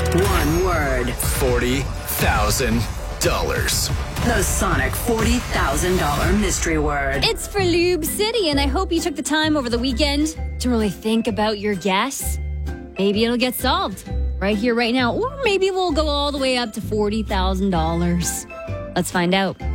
One word. $40,000. The Sonic $40,000 mystery word. It's for Lube City, and I hope you took the time over the weekend to really think about your guess. Maybe it'll get solved right here, right now, or maybe we'll go all the way up to $40,000. Let's find out.